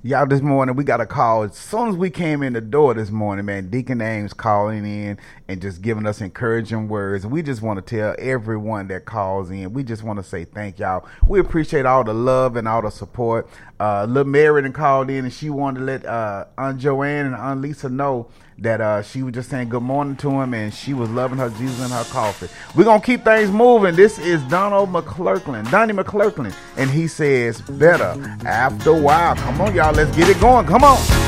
Y'all, this morning we got a call. As soon as we came in the door this morning, man, Deacon Ames calling in and just giving us encouraging words. We just want to tell everyone that calls in, we just want to say thank y'all. We appreciate all the love and all the support. Little Mary called in and she wanted to let Aunt Joanne and Aunt Lisa know that she was just saying good morning to him and she was loving her Jesus and her coffee. We're going to keep things moving. This is Donnie McClurkin, and he says better after a while. Come on, y'all. Let's get it going. Come on.